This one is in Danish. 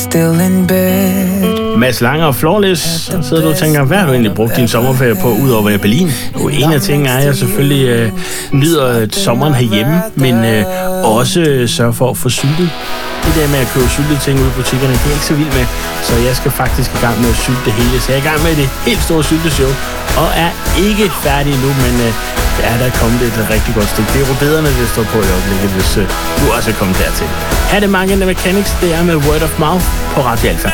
Still in bed. Mads Lange og Flawless. Så sidder du og tænker, hvad har du egentlig brugt din sommerferie på, udover at være i Berlin? Og en af tingene er, at jeg selvfølgelig nyder sommeren herhjemme, men også sørger for at få syltet. Det der med at købe syltede ting ude i butikkerne, det er jeg ikke så vild med. Så jeg skal faktisk i gang med at sylte det hele. Så jeg er i gang med det helt store sylteshow, og er ikke færdig nu, men der er kommet et rigtig godt stykke. Det er rubederne, det står på i øjeblikket, hvis du også er kommet dertil. Er det Mark & the Mechanics, det er med Word of Mouth på Radio Alpha.